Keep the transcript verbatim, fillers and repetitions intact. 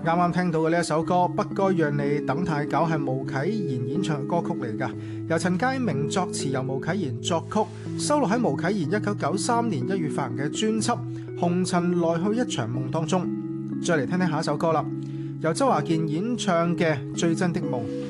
啱啱聽到嘅呢一首歌《不該讓你等太久》係巫啟賢演唱嘅歌曲嚟㗎，由陳佳明作詞，由巫啟賢作曲，收錄喺巫啟賢一九九三年一月發行嘅專輯《紅塵來去一場夢》當中。再嚟聽聽下一首歌啦，由周華健演唱嘅《最真的夢》。